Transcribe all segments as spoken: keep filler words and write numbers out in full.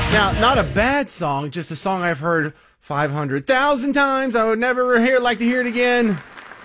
Now, not a bad song, just a song I've heard five hundred thousand times. I would never hear like to hear it again.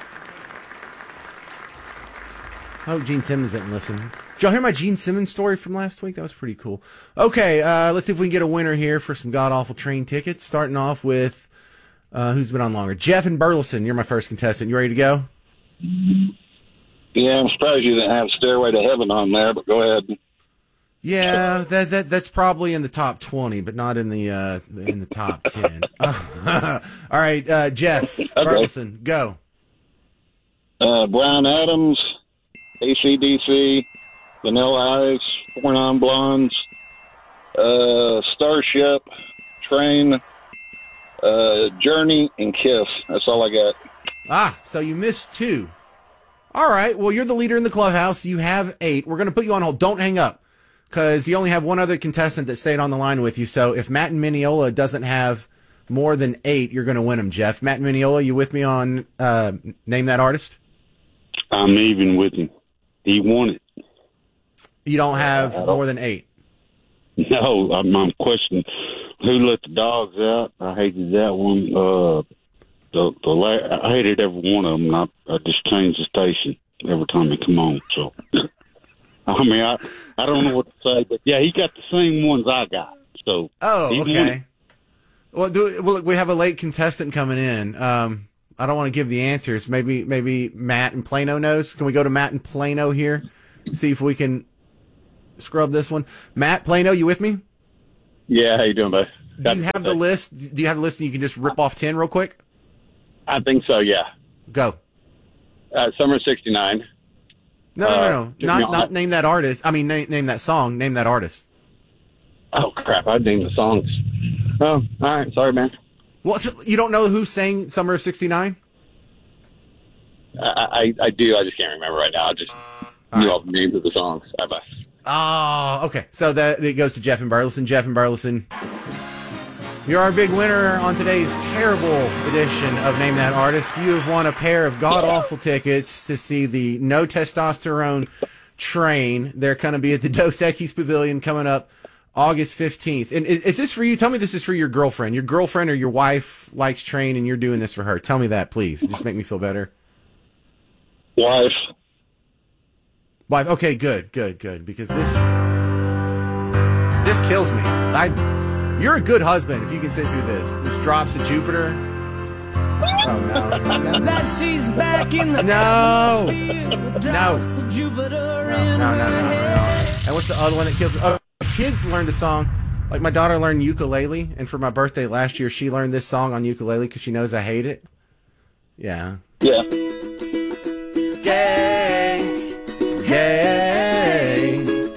I hope Gene Simmons didn't listen. Did y'all hear my Gene Simmons story from last week? That was pretty cool. Okay, uh, let's see if we can get a winner here for some god-awful train tickets. Starting off with, uh, who's been on longer? Jeff in Burleson, you're my first contestant. You ready to go? Yeah, I'm surprised you didn't have Stairway to Heaven on there, but go ahead. Yeah, that that that's probably in the top twenty, but not in the uh, in the top ten. All right, uh, Jeff, okay. Burleson, go. Uh, Bryan Adams, A C D C, Vanilla Ice, Four Non Blondes, uh, Starship, Train, uh, Journey, and Kiss. That's all I got. Ah, so you missed two. All right, well, you're the leader in the clubhouse. You have eight. We're going to put you on hold. Don't hang up, because you only have one other contestant that stayed on the line with you. So if Matt and Mineola doesn't have more than eight, you're going to win them, Jeff. Matt and Mineola, you with me on uh, Name That Artist? I'm even with him. He won it. You don't have more than eight? No, I'm, I'm questioning who let the dogs out. I hated that one. Uh, the the la- I hated every one of them. I, I just changed the station every time they come on. So, I mean, I I don't know what to say, but yeah, he got the same ones I got. So, oh, okay. Well, do well, we have a late contestant coming in. Um, I don't want to give the answers. Maybe maybe Matt in Plano knows. Can we go to Matt in Plano here? See if we can scrub this one. Matt, Plano, you with me? Yeah, how you doing, bud? Do you have the list? Do you have the list and you can just rip off ten real quick? I think so, yeah. Go. Uh, Summer sixty-nine. No, no, no, no. Uh, not not name that artist. I mean, name, name that song. Name that artist. Oh, crap. I'd name the songs. Oh, all right. Sorry, man. Well, you don't know who sang Summer of sixty-nine? I, I, I do. I just can't remember right now. I just all knew right. all the names of the songs. Bye-bye. Oh, okay. So that it goes to Jeff and Burleson. Jeff and Burleson, you're our big winner on today's terrible edition of Name That Artist. You have won a pair of god-awful tickets to see the No Testosterone Train. They're going to be at the Dos Equis Pavilion coming up August fifteenth. And is this for you? Tell me this is for your girlfriend. Your girlfriend or your wife likes Train and you're doing this for her. Tell me that, please. Just make me feel better. Wife. Wife. Okay, good, good, good. Because this this kills me. I... You're a good husband if you can sit through this. This drops to Jupiter. Oh, no. Now that she's back in the no. No. No. No, no, no, no, no. And what's the other one that kills me? Oh, kids learned a song. Like my daughter learned ukulele, and for my birthday last year, she learned this song on ukulele because she knows I hate it. Yeah. Yeah. Yay. Yay.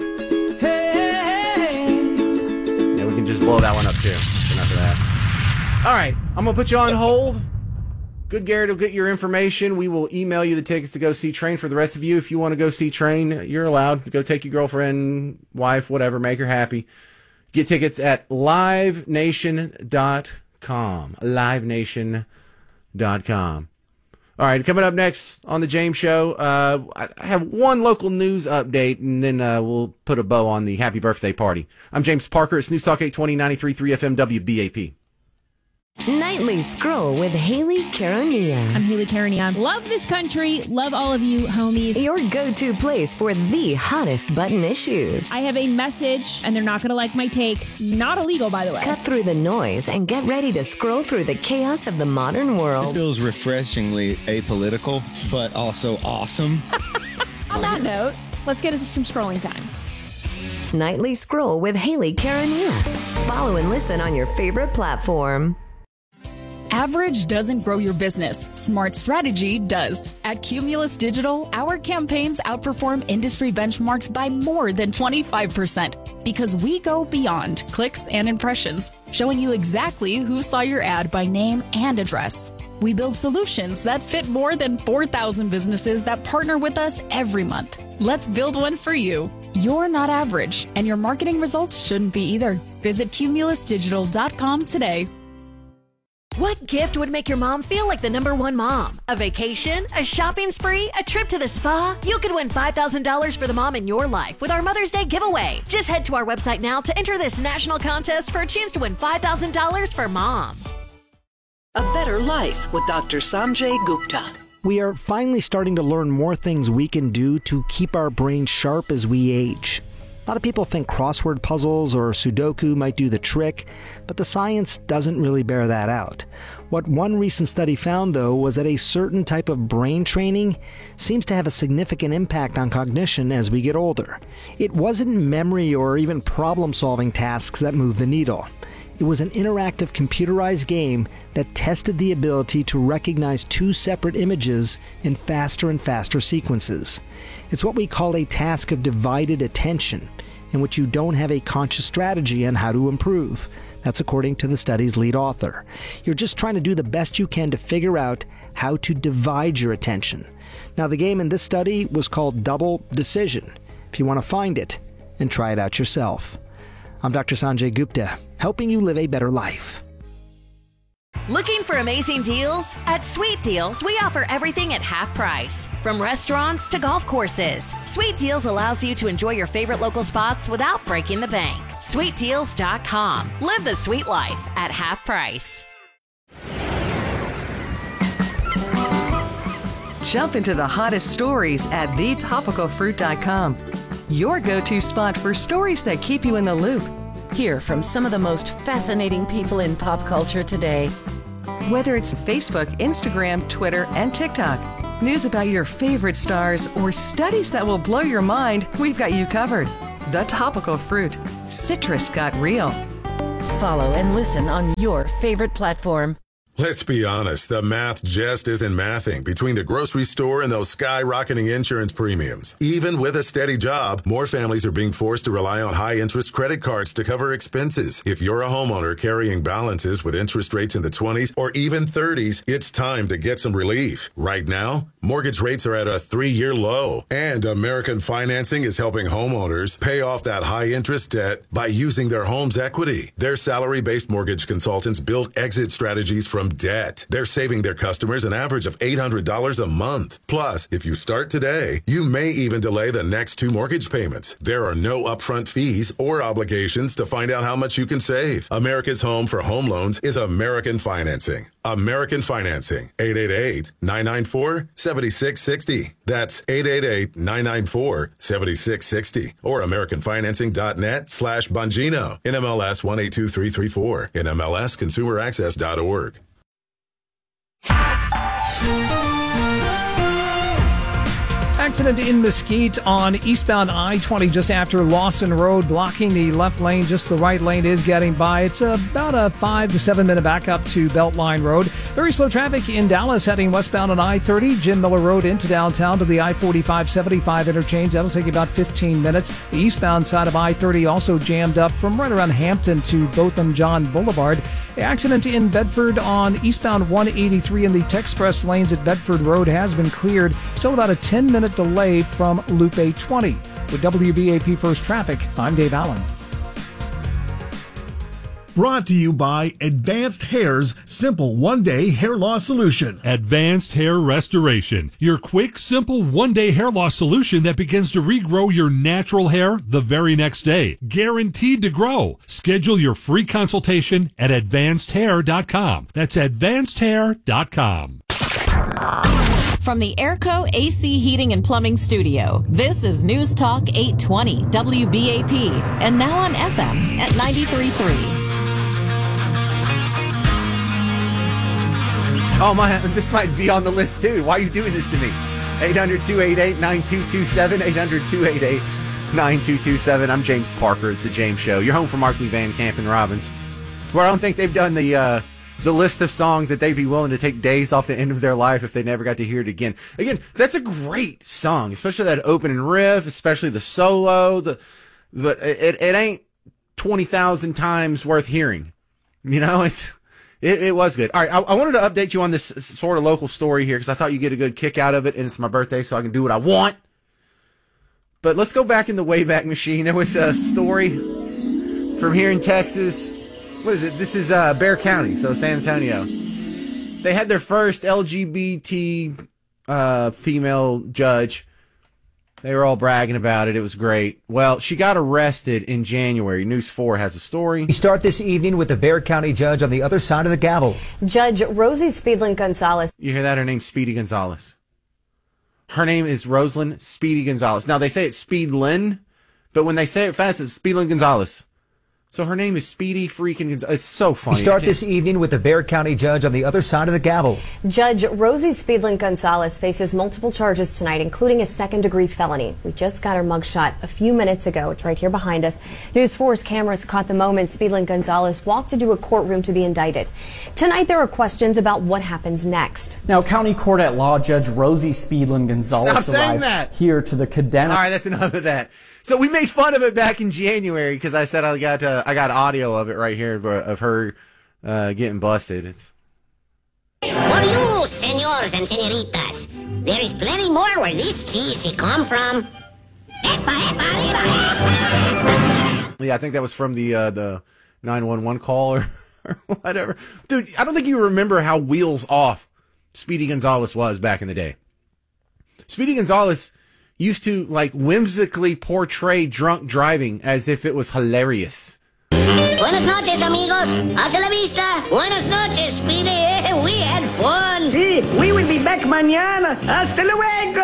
Just blow that one up too. Enough of that. All right, I'm gonna put you on hold. Good Garrett will get your information. We will email you the tickets to go see Train. For the rest of you, if you want to go see Train, you're allowed to go take your girlfriend, wife, whatever, make her happy. Get tickets at live nation dot com. live nation dot com. All right, coming up next on the James Show, uh, I have one local news update, and then uh, we'll put a bow on the happy birthday party. I'm James Parker. It's News Talk eight twenty, ninety-three point three F M W B A P. Nightly Scroll with Haley Caronia. I'm Haley Caronia. Love this country. Love all of you, homies. Your go-to place for the hottest button issues. I have a message, and they're not going to like my take. Not illegal, by the way. Cut through the noise and get ready to scroll through the chaos of the modern world. This feels refreshingly apolitical, but also awesome. On that note, let's get into some scrolling time. Nightly Scroll with Haley Caronia. Follow and listen on your favorite platform. Average doesn't grow your business. Smart strategy does. At Cumulus Digital, our campaigns outperform industry benchmarks by more than twenty-five percent because we go beyond clicks and impressions, showing you exactly who saw your ad by name and address. We build solutions that fit more than four thousand businesses that partner with us every month. Let's build one for you. You're not average, and your marketing results shouldn't be either. Visit cumulus digital dot com today. What gift would make your mom feel like the number one mom? A vacation? A shopping spree? A trip to the spa? You could win five thousand dollars for the mom in your life with our Mother's Day giveaway. Just head to our website now to enter this national contest for a chance to win five thousand dollars for mom. A Better Life with Doctor Sanjay Gupta. We are finally starting to learn more things we can do to keep our brains sharp as we age. A lot of people think crossword puzzles or Sudoku might do the trick, but the science doesn't really bear that out. What one recent study found, though, was that a certain type of brain training seems to have a significant impact on cognition as we get older. It wasn't memory or even problem-solving tasks that moved the needle. It was an interactive computerized game that tested the ability to recognize two separate images in faster and faster sequences. It's what we call a task of divided attention, in which you don't have a conscious strategy on how to improve. That's according to the study's lead author. You're just trying to do the best you can to figure out how to divide your attention. Now, the game in this study was called Double Decision. If you want to find it and try it out yourself. I'm Doctor Sanjay Gupta, helping you live a better life. Looking for amazing deals? At Sweet Deals, we offer everything at half price. From restaurants to golf courses, Sweet Deals allows you to enjoy your favorite local spots without breaking the bank. sweet deals dot com. Live the sweet life at half price. Jump into the hottest stories at the topical fruit dot com. Your go-to spot for stories that keep you in the loop. Hear from some of the most fascinating people in pop culture today. Whether it's Facebook, Instagram, Twitter, and TikTok, news about your favorite stars, or studies that will blow your mind, we've got you covered. The Topical Fruit. Citrus got real. Follow and listen on your favorite platform. Let's be honest, the math just isn't mathing between the grocery store and those skyrocketing insurance premiums. Even with a steady job, more families are being forced to rely on high-interest credit cards to cover expenses. If you're a homeowner carrying balances with interest rates in the twenties or even thirties, it's time to get some relief. Right now, mortgage rates are at a three-year low, and American Financing is helping homeowners pay off that high-interest debt by using their home's equity. Their salary-based mortgage consultants build exit strategies from debt. They're saving their customers an average of eight hundred dollars a month. Plus, if you start today, you may even delay the next two mortgage payments. There are no upfront fees or obligations to find out how much you can save. America's home for home loans is American Financing. American Financing. eight eight eight, nine nine four, seven six six zero. That's eight eight eight, nine nine four, seven six six zero. Or AmericanFinancing.net slash Bongino. N M L S one eight two three three four. N M L S Consumer Access dot org. Accident in Mesquite on eastbound I twenty just after Lawson Road, blocking the left lane. Just the right lane is getting by. It's about a five to seven minute backup to Beltline Road. Very slow traffic in Dallas heading westbound on I thirty, Jim Miller Road into downtown to the I forty-five seventy-five interchange. That'll take you about fifteen minutes. The eastbound side of I thirty also jammed up from right around Hampton to Botham John Boulevard. The accident in Bedford on eastbound one eighty-three in the Texpress lanes at Bedford Road has been cleared. Still about a ten minute delay from Loop eight twenty. With W B A P First Traffic, I'm Dave Allen. Brought to you by Advanced Hair's simple one-day hair loss solution. Advanced Hair Restoration, your quick, simple one-day hair loss solution that begins to regrow your natural hair the very next day. Guaranteed to grow. Schedule your free consultation at advanced hair dot com. That's advanced hair dot com. From the Airco A C Heating and Plumbing Studio, this is News Talk eight twenty W B A P, and now on F M at ninety-three point three. Oh my, this might be on the list too. Why are you doing this to me? eight hundred, two eight eight, nine two two seven, eight hundred, two eight eight, nine two two seven. I'm James Parker. It's The James Show. You're home for Markley, Van Camp, and Robbins. Where I don't think they've done the uh, the list of songs that they'd be willing to take days off the end of their life if they never got to hear it again. Again, that's a great song, especially that opening riff, especially the solo. The But it, it ain't twenty thousand times worth hearing. You know, it's... It, it was good. All right, I, I wanted to update you on this sort of local story here because I thought you'd get a good kick out of it, and it's my birthday, so I can do what I want. But let's go back in the Wayback Machine. There was a story from here in Texas. What is it? This is uh, Bexar County, so San Antonio. They had their first L G B T uh, female judge. They were all bragging about it. It was great. Well, she got arrested in January. News four has a story. We start this evening with the Bexar County judge on the other side of the gavel. Judge Rosie Speedlin Gonzalez. You hear that? Her name's Speedy Gonzalez. Her name is Rosalind Speedy Gonzalez. Now, they say it's Speedlin, but when they say it fast, it's Speedlin Gonzalez. So her name is Speedy freaking Gonzalez. It's so funny. We start this evening with the Bexar County judge on the other side of the gavel. Judge Rosie Speedlin Gonzalez faces multiple charges tonight, including a second-degree felony. We just got her mugshot a few minutes ago. It's right here behind us. News four's cameras caught the moment Speedlin Gonzalez walked into a courtroom to be indicted. Tonight, there are questions about what happens next. Now, County Court at Law Judge Rosie Speedlin Gonzalez Stop saying arrived that. here to the Cadena. All right, that's enough of that. So we made fun of it back in January because I said I got uh, I got audio of it right here of, of her uh, getting busted. It's... For you, senors and senoritas, there is plenty more where this cheese come from. Yeah, I think that was from the uh, the nine one one call or, or whatever. Dude, I don't think you remember how wheels off Speedy Gonzalez was back in the day. Speedy Gonzalez used to, like, whimsically portray drunk driving as if it was hilarious. Buenas noches, amigos. Hasta la vista. Buenas noches, Speedy. We had fun. Sí, we will be back mañana. Hasta luego.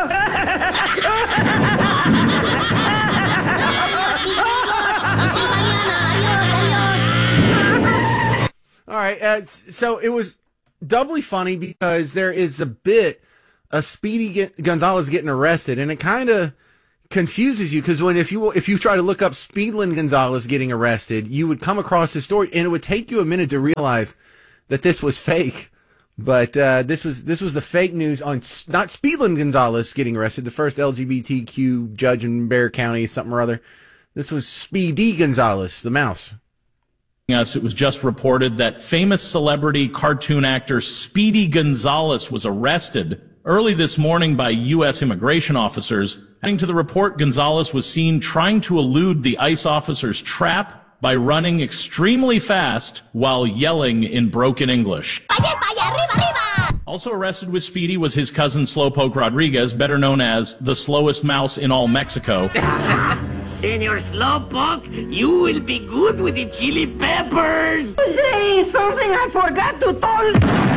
All right, uh, so it was doubly funny because there is a bit of Speedy Gonzalez getting arrested, and it kind of confuses you because when if you if you try to look up Speedlin Gonzalez getting arrested, you would come across this story, and it would take you a minute to realize that this was fake. But uh, this was this was the fake news on not Speedlin Gonzalez getting arrested, the first L G B T Q judge in Bexar County, something or other. This was Speedy Gonzalez, the mouse. Us, it was just reported that famous celebrity cartoon actor Speedy Gonzalez was arrested early this morning by U S immigration officers. According to the report, Gonzalez was seen trying to elude the ICE officers' trap by running extremely fast while yelling in broken English. Also arrested with Speedy was his cousin Slowpoke Rodriguez, better known as the slowest mouse in all Mexico. Senor Slowpoke, you will be good with the chili peppers. Say something I forgot to tell.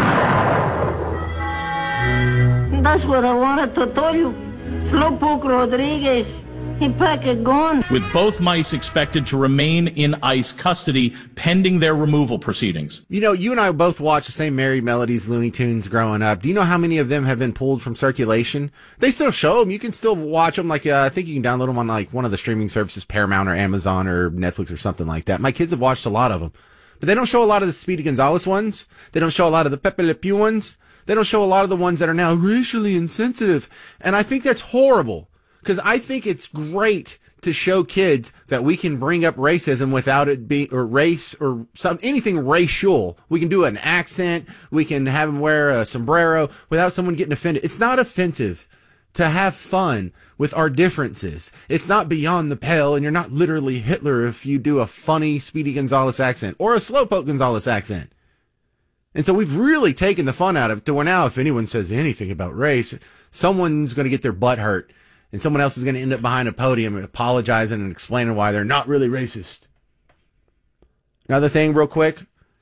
That's what I wanted to tell you. Slowpoke Rodriguez, he packed a gun. With both mice expected to remain in ICE custody pending their removal proceedings. You know, you and I both watched the same Merry Melodies Looney Tunes growing up. Do you know how many of them have been pulled from circulation? They still show them. You can still watch them. Like, uh, I think you can download them on like one of the streaming services, Paramount or Amazon or Netflix or something like that. My kids have watched a lot of them. But they don't show a lot of the Speedy Gonzalez ones. They don't show a lot of the Pepe Le Pew ones. They don't show a lot of the ones that are now racially insensitive. And I think that's horrible. Because I think it's great to show kids that we can bring up racism without it being, or race, or some anything racial. We can do an accent. We can have them wear a sombrero without someone getting offended. It's not offensive to have fun with our differences. It's not beyond the pale, and you're not literally Hitler if you do a funny Speedy Gonzalez accent or a Slowpoke Gonzalez accent. And so we've really taken the fun out of it to where now if anyone says anything about race, someone's going to get their butt hurt. And someone else is going to end up behind a podium and apologizing and explaining why they're not really racist. Another thing real quick.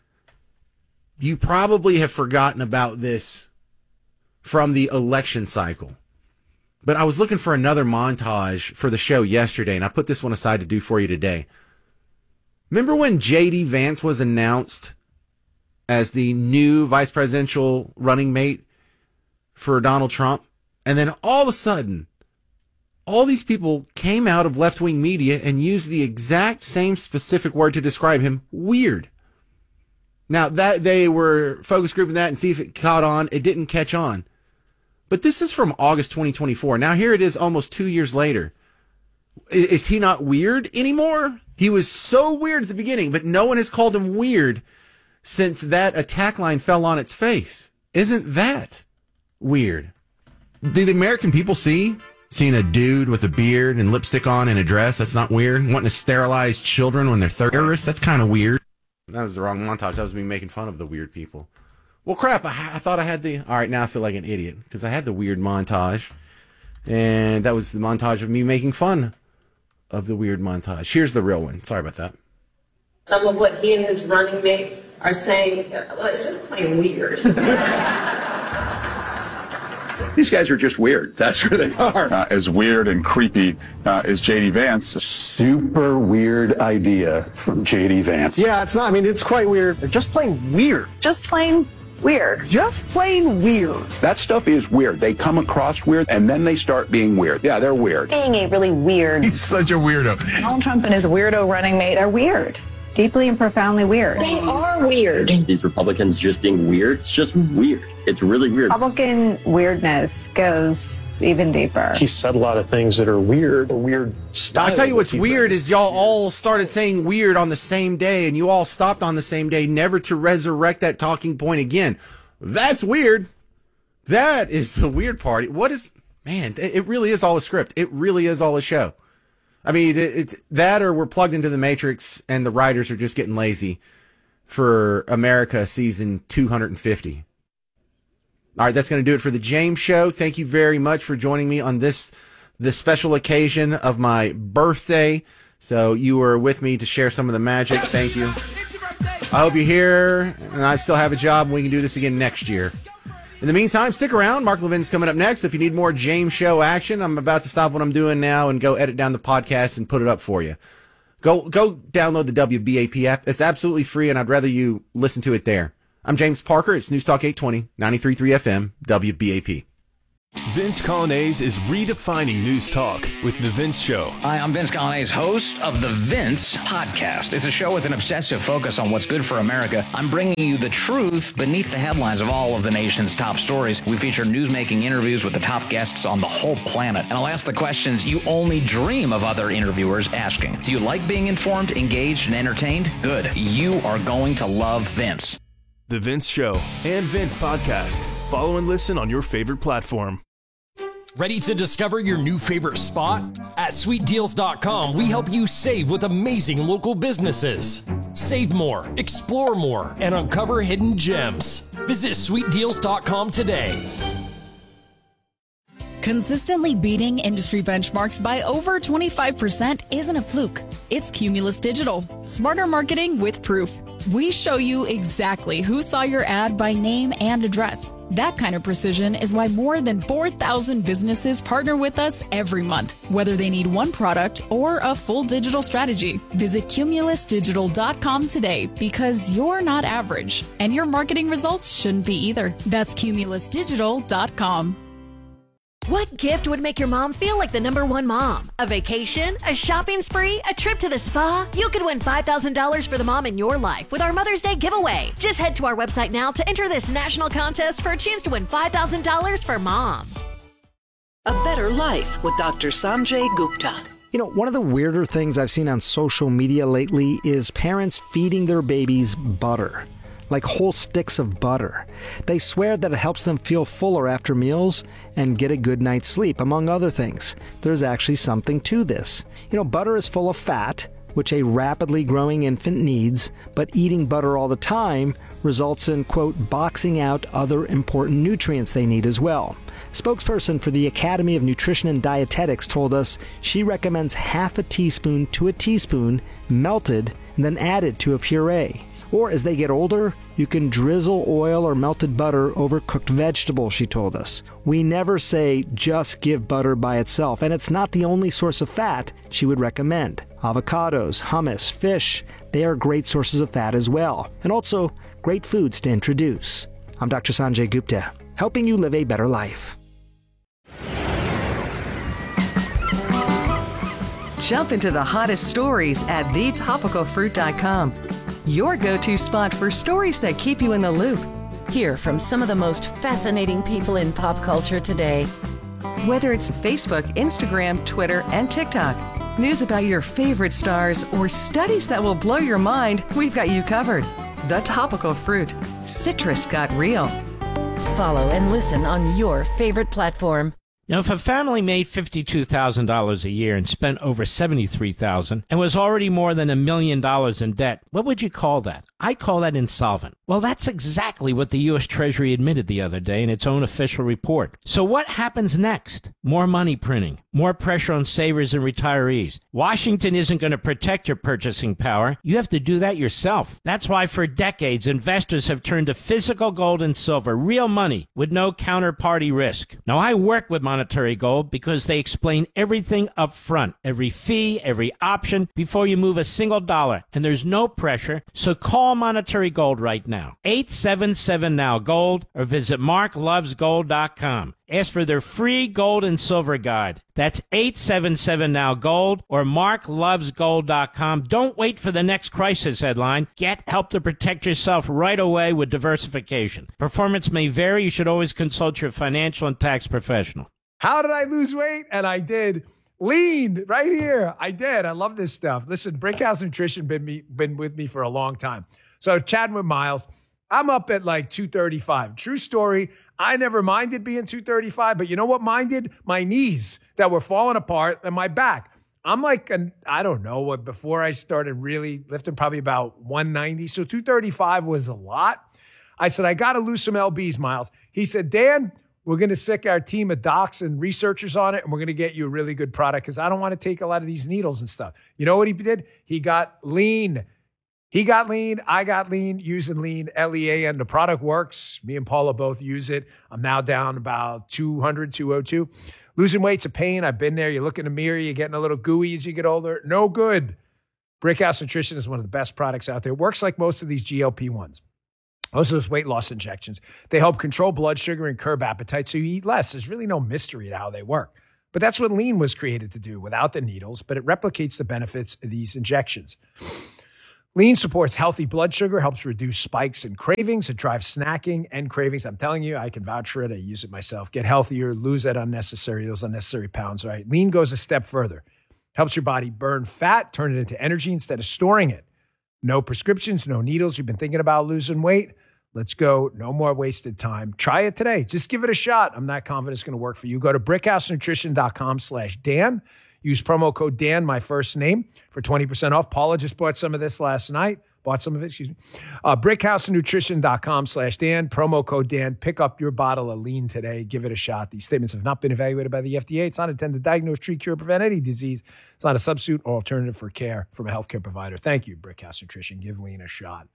You probably have forgotten about this from the election cycle. But I was looking for another montage for the show yesterday, and I put this one aside to do for you today. Remember when J D Vance was announced as the new vice presidential running mate for Donald Trump? And then all of a sudden, all these people came out of left-wing media and used the exact same specific word to describe him, weird. Now, that they were focus grouping that and see if it caught on. It didn't catch on. But this is from August twenty twenty-four. Now, here it is almost two years later. Is he not weird anymore? He was so weird at the beginning, but no one has called him weird since that attack line fell on its face. Isn't that weird? Do the American people see seeing a dude with a beard and lipstick on in a dress? That's not weird. Wanting to sterilize children when they're terrorists? That's kind of weird. That was the wrong montage. That was me making fun of the weird people. Well, crap, I, I thought I had the... All right, now I feel like an idiot, because I had the weird montage, and that was the montage of me making fun of the weird montage. Here's the real one. Sorry about that. Some of what he and his running mate are saying, well, it's just plain weird. These guys are just weird. That's where they are. Uh, as weird and creepy uh, as J D Vance. Super weird idea from J D Vance. Yeah, it's not. I mean, it's quite weird. They're just plain weird. Just plain weird. Just plain weird. That stuff is weird. They come across weird, and then they start being weird. Yeah, they're weird. Being a really weird... He's such a weirdo. Donald Trump and his weirdo running mate are weird. Deeply and profoundly weird. They are weird. These Republicans just being weird, it's just weird. It's really weird. Republican weirdness goes even deeper. He said a lot of things that are weird, a weird style. I'll tell you what's weird is y'all all started saying weird on the same day, and you all stopped on the same day, never to resurrect that talking point again. That's weird. That is the weird part. What is... Man, it really is all a script. It really is all a show. I mean, it, it, that or we're plugged into the Matrix and the writers are just getting lazy for America season two hundred fifty. All right, that's going to do it for the James Show. Thank you very much for joining me on this this special occasion of my birthday. So you were with me to share some of the magic. Thank you. I hope you're here, and I still have a job, and we can do this again next year. In the meantime, stick around. Mark Levin's coming up next. If you need more James Show action, I'm about to stop what I'm doing now and go edit down the podcast and put it up for you. Go go download the W B A P app. It's absolutely free, and I'd rather you listen to it there. I'm James Parker. It's News Talk eight twenty, ninety-three point three F M, W B A P. Vince Colonnese is redefining news talk with The Vince Show. Hi, I'm Vince Colonnese, host of The Vince Podcast. It's a show with an obsessive focus on what's good for America. I'm bringing you the truth beneath the headlines of all of the nation's top stories. We feature news-making interviews with the top guests on the whole planet. And I'll ask the questions you only dream of other interviewers asking. Do you like being informed, engaged, and entertained? Good. You are going to love Vince. The Vince Show and Vince Podcast. Follow and listen on your favorite platform. Ready to discover your new favorite spot? At sweet deals dot com, we help you save with amazing local businesses. Save more, explore more, and uncover hidden gems. Visit sweet deals dot com today. Consistently beating industry benchmarks by over twenty-five percent isn't a fluke. It's Cumulus Digital. Smarter marketing with proof. We show you exactly who saw your ad by name and address. That kind of precision is why more than four thousand businesses partner with us every month, whether they need one product or a full digital strategy. Visit cumulus digital dot com today because you're not average, and your marketing results shouldn't be either. That's cumulus digital dot com. What gift would make your mom feel like the number one mom? A vacation? A shopping spree? A trip to the spa? You could win five thousand dollars for the mom in your life with our Mother's Day giveaway. Just head to our website now to enter this national contest for a chance to win five thousand dollars for mom. A Better Life with Doctor Sanjay Gupta. You know, one of the weirder things I've seen on social media lately is parents feeding their babies butter. Like whole sticks of butter. They swear that it helps them feel fuller after meals and get a good night's sleep, among other things. There's actually something to this. You know, butter is full of fat, which a rapidly growing infant needs, but eating butter all the time results in, quote, boxing out other important nutrients they need as well. Spokesperson for the Academy of Nutrition and Dietetics told us she recommends half a teaspoon to a teaspoon melted and then added to a puree. Or as they get older, you can drizzle oil or melted butter over cooked vegetables, she told us. We never say just give butter by itself, and it's not the only source of fat she would recommend. Avocados, hummus, fish, they are great sources of fat as well, and also great foods to introduce. I'm Doctor Sanjay Gupta, helping you live a better life. Jump into the hottest stories at the topical fruit dot com. Your go-to spot for stories that keep you in the loop. Hear from some of the most fascinating people in pop culture today. Whether it's Facebook, Instagram, Twitter, and TikTok, news about your favorite stars, or studies that will blow your mind, we've got you covered. The Topical Fruit. Citrus got real. Follow and listen on your favorite platform. Now, if a family made fifty-two thousand dollars a year and spent over seventy-three thousand dollars and was already more than a million dollars in debt, what would you call that? I call that insolvent. Well, that's exactly what the U S Treasury admitted the other day in its own official report. So what happens next? More money printing, more pressure on savers and retirees. Washington isn't going to protect your purchasing power. You have to do that yourself. That's why for decades, investors have turned to physical gold and silver, real money with no counterparty risk. Now, I work with Monetary Gold because they explain everything up front, every fee, every option, before you move a single dollar. And there's no pressure, so call Monetary Gold right now. eight seven seven now gold or visit mark loves gold dot com. Ask for their free gold and silver guide. That's eight seven seven now gold or mark loves gold dot com. Don't wait for the next crisis headline. Get help to protect yourself right away with diversification. Performance may vary. You should always consult your financial and tax professional. How did I lose weight? And I did. Lean right here. I did. I love this stuff. Listen, Brickhouse Nutrition been me been with me for a long time. So chatting with Miles, I'm up at like two thirty-five. True story. I never minded being two thirty-five, but you know what minded? My knees that were falling apart and my back. I'm like, an, I don't know what, before I started really lifting, probably about one ninety. So two thirty-five was a lot. I said, I got to lose some L Bs, Miles. He said, Dan, we're going to sick our team of docs and researchers on it, and we're going to get you a really good product because I don't want to take a lot of these needles and stuff. You know what he did? He got lean. He got lean. I got lean using lean, L E A N. The product works. Me and Paula both use it. I'm now down about two hundred, two oh two. Losing weight's a pain. I've been there. You look in the mirror. You're getting a little gooey as you get older. No good. Brickhouse Nutrition is one of the best products out there. It works like most of these G L P ones. Most of those weight loss injections. They help control blood sugar and curb appetite so you eat less. There's really no mystery to how they work. But that's what lean was created to do without the needles, but it replicates the benefits of these injections. Lean supports healthy blood sugar, helps reduce spikes and cravings. It drives snacking and cravings. I'm telling you, I can vouch for it. I use it myself. Get healthier, lose that unnecessary, those unnecessary pounds, right? Lean goes a step further. Helps your body burn fat, turn it into energy instead of storing it. No prescriptions, no needles. You've been thinking about losing weight? Let's go. No more wasted time. Try it today. Just give it a shot. I'm not confident it's going to work for you. Go to brickhousenutrition.com slash Dan. Use promo code Dan, my first name, for twenty percent off. Paula just bought some of this last night. Bought some of it, excuse me. Uh, brickhousenutrition.com slash Dan. Promo code Dan. Pick up your bottle of lean today. Give it a shot. These statements have not been evaluated by the F D A. It's not intended to diagnose, treat, cure, prevent any disease. It's not a substitute or alternative for care from a healthcare provider. Thank you, Brickhouse Nutrition. Give lean a shot.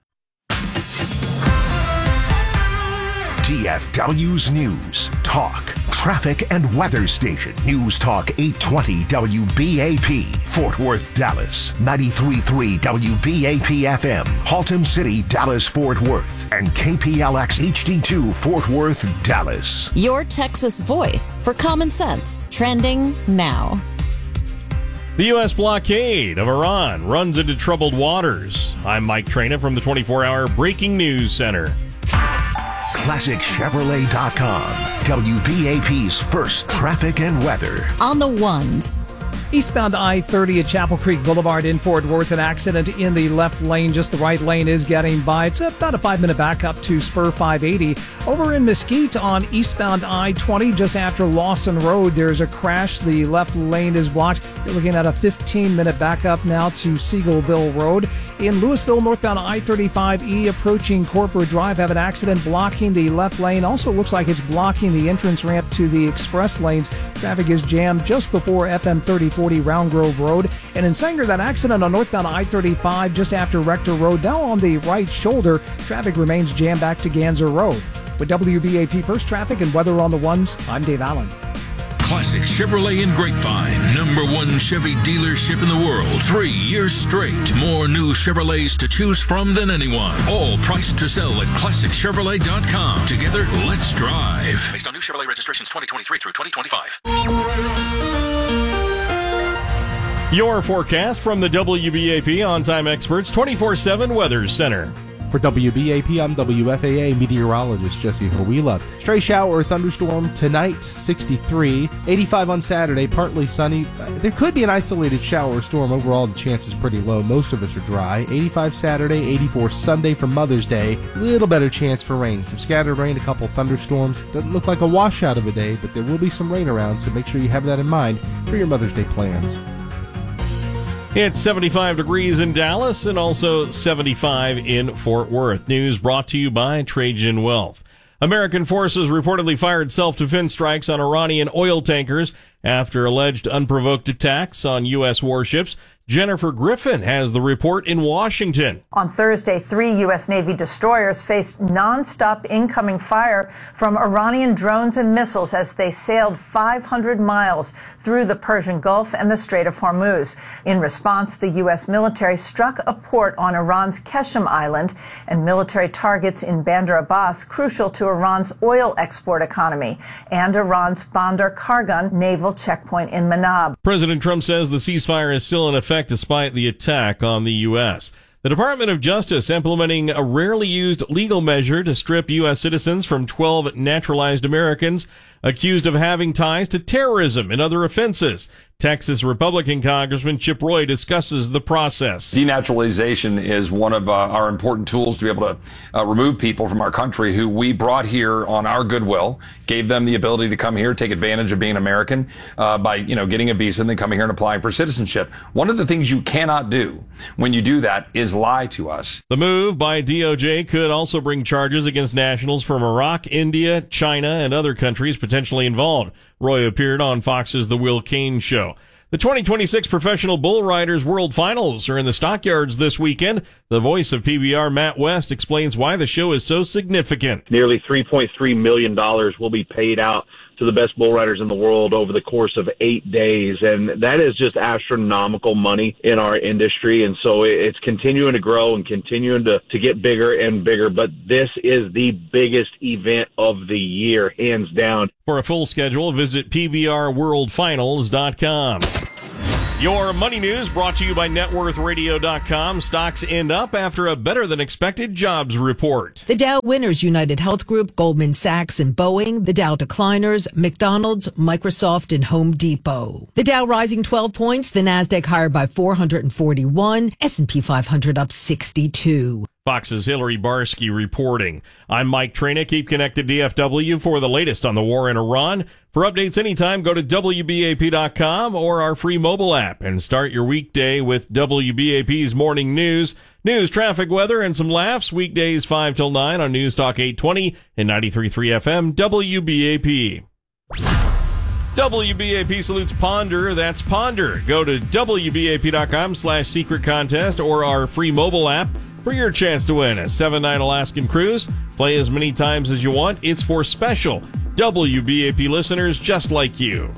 T F W's News, Talk, Traffic and Weather Station. News Talk eight twenty W B A P, Fort Worth, Dallas. ninety-three point three W B A P F M, Haltom City, Dallas, Fort Worth. And K P L X H D two, Fort Worth, Dallas. Your Texas voice for common sense. Trending now. The U S blockade of Iran runs into troubled waters. I'm Mike Traina from the twenty-four hour Breaking News Center. Classic Chevrolet dot com, W B A P's first traffic and weather. On the ones. Eastbound I thirty at Chapel Creek Boulevard in Fort Worth. An accident in the left lane. Just the right lane is getting by. It's about a five-minute backup to Spur five eighty. Over in Mesquite on eastbound I twenty, just after Lawson Road, there's a crash. The left lane is blocked. You're looking at a fifteen-minute backup now to Seagullville Road. In Louisville, northbound I thirty-five E approaching Corporate Drive, have an accident blocking the left lane. Also looks like it's blocking the entrance ramp to the express lanes. Traffic is jammed just before F M thirty forty Round Grove Road. And in Sanger, that accident on northbound I thirty-five just after Rector Road. Now on the right shoulder, traffic remains jammed back to Ganser Road. With W B A P First Traffic and Weather on the Ones, I'm Dave Allen. Classic Chevrolet in Grapevine, number one Chevy dealership in the world, three years straight. More new Chevrolets to choose from than anyone. All priced to sell at classic chevrolet dot com. Together, let's drive. Based on new Chevrolet registrations twenty twenty-three through twenty twenty-five. Your forecast from the W B A P On Time Experts twenty-four seven Weather Center. For W B A P, I'm W F A A meteorologist Jesse Hawila. Stray shower or thunderstorm tonight, sixty-three. eighty-five on Saturday, partly sunny. There could be an isolated shower or storm. Overall, the chance is pretty low. Most of us are dry. eighty-five Saturday, eighty-four Sunday for Mother's Day. Little better chance for rain. Some scattered rain, a couple thunderstorms. Doesn't look like a washout of a day, but there will be some rain around, so make sure you have that in mind for your Mother's Day plans. It's seventy-five degrees in Dallas and also seventy-five in Fort Worth. News brought to you by Trajan Wealth. American forces reportedly fired self-defense strikes on Iranian oil tankers after alleged unprovoked attacks on U S warships. Jennifer Griffin has the report in Washington. On Thursday, three U S Navy destroyers faced nonstop incoming fire from Iranian drones and missiles as they sailed five hundred miles through the Persian Gulf and the Strait of Hormuz. In response, the U S military struck a port on Iran's Keshem Island and military targets in Bandar Abbas, crucial to Iran's oil export economy, and Iran's Bandar Kargan naval checkpoint in Manab. President Trump says the ceasefire is still in effect despite the attack on the U S. The Department of Justice implementing a rarely used legal measure to strip U S citizens from twelve naturalized Americans accused of having ties to terrorism and other offenses. Texas Republican Congressman Chip Roy discusses the process. Denaturalization is one of uh, our important tools to be able to uh, remove people from our country who we brought here on our goodwill, gave them the ability to come here, take advantage of being American uh, by, you know, getting a visa and then coming here and applying for citizenship. One of the things you cannot do when you do that is lie to us. The move by D O J could also bring charges against nationals from Iraq, India, China, and other countries potentially involved. Roy appeared on Fox's The Will Cain Show. The twenty twenty-six Professional Bull Riders World Finals are in the stockyards this weekend. The voice of P B R, Matt West, explains why the show is so significant. Nearly three point three million dollars will be paid out to the best bull riders in the world over the course of eight days. And that is just astronomical money in our industry. And so it's continuing to grow and continuing to, to get bigger and bigger. But this is the biggest event of the year, hands down. For a full schedule, visit P B R world finals dot com. Your money news brought to you by net worth radio dot com. Stocks end up after a better-than-expected jobs report. The Dow winners, United Health Group, Goldman Sachs, and Boeing. The Dow decliners, McDonald's, Microsoft, and Home Depot. The Dow rising twelve points, the Nasdaq higher by four hundred forty-one, S and P five hundred up sixty-two. Fox's Hillary Barsky reporting. I'm Mike Traina. Keep connected D F W for the latest on the war in Iran. For updates anytime, go to W B A P dot com or our free mobile app and start your weekday with W B A P's morning news. News, traffic, weather, and some laughs. Weekdays five till nine on News Talk eight twenty and ninety-three point three F M W B A P. W B A P salutes Ponder. That's Ponder. Go to W B A P dot com slash secret contest or our free mobile app for your chance to win a seven-night Alaskan cruise. Play as many times as you want. It's for special W B A P listeners just like you.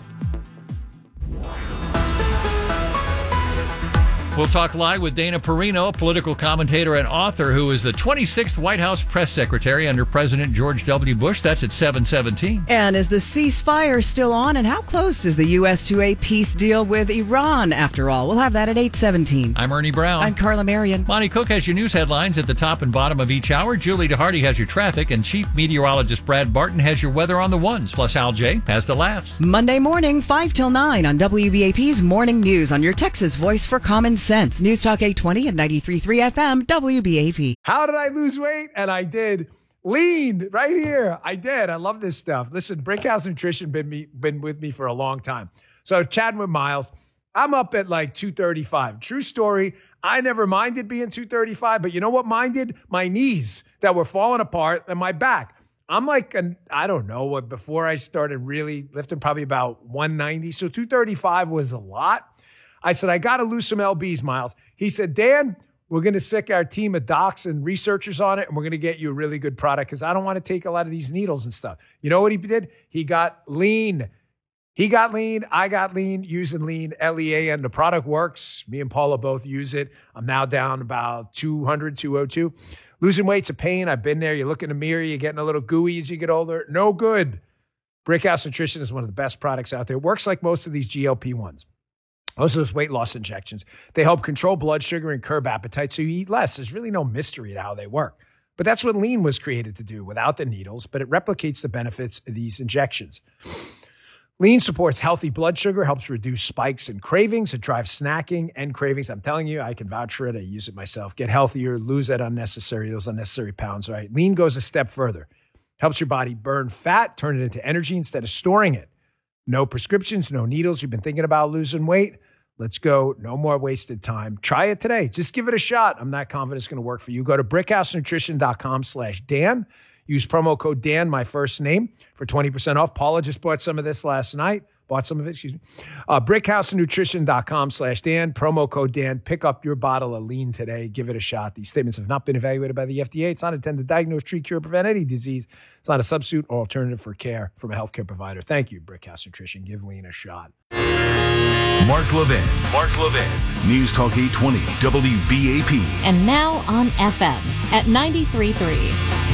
We'll talk live with Dana Perino, a political commentator and author who is the twenty-sixth White House press secretary under President George W. Bush. That's at seven seventeen. And is the ceasefire still on? And how close is the U S to a peace deal with Iran, after all? We'll have that at eight seventeen. I'm Ernie Brown. I'm Carla Marion. Monty Cook has your news headlines at the top and bottom of each hour. Julie DeHardy has your traffic. And Chief Meteorologist Brad Barton has your weather on the ones. Plus, Al J has the laughs. Monday morning, five till nine on W B A P's Morning News on your Texas voice for common sense. News Talk eight twenty and ninety-three point three F M, W B A P. How did I lose weight? And I did. Lean right here. I did. I love this stuff. Listen, Brickhouse Nutrition been me, been with me for a long time. So chatting with Miles, I'm up at like two thirty-five. True story. I never minded being two thirty-five, but you know what minded? My knees that were falling apart and my back. I'm like, an, I don't know, what before I started really lifting, probably about one ninety. So two thirty-five was a lot. I said, I got to lose some L Bs, Miles. He said, Dan, we're going to sick our team of docs and researchers on it, and we're going to get you a really good product because I don't want to take a lot of these needles and stuff. You know what he did? He got lean. He got lean. I got lean using lean, L E A N. The product works. Me and Paula both use it. I'm now down about two hundred, two oh two. Losing weight's a pain. I've been there. You look in the mirror. You're getting a little gooey as you get older. No good. Brickhouse Nutrition is one of the best products out there. It works like most of these G L P ones. Those are those weight loss injections. They help control blood sugar and curb appetite, so you eat less. There's really no mystery to how they work. But that's what Lean was created to do without the needles, but it replicates the benefits of these injections. Lean supports healthy blood sugar, helps reduce spikes and cravings. It drives snacking and cravings. I'm telling you, I can vouch for it. I use it myself. Get healthier, lose that unnecessary, those unnecessary pounds, right? Lean goes a step further. Helps your body burn fat, turn it into energy instead of storing it. No prescriptions, no needles. You've been thinking about losing weight? Let's go. No more wasted time. Try it today. Just give it a shot. I'm not confident it's going to work for you. Go to brickhousenutrition.com slash Dan. Use promo code Dan, my first name, for twenty percent off. Paula just bought some of this last night. Bought some of it, excuse me. Uh, brickhousenutrition.com slash Dan. Promo code Dan. Pick up your bottle of Lean today. Give it a shot. These statements have not been evaluated by the F D A. It's not intended to diagnose, treat, cure, prevent any disease. It's not a substitute or alternative for care from a healthcare provider. Thank you, Brickhouse Nutrition. Give Lean a shot. Mark Levin. Mark Levin. News Talk eight twenty W B A P. And now on F M at ninety-three point three.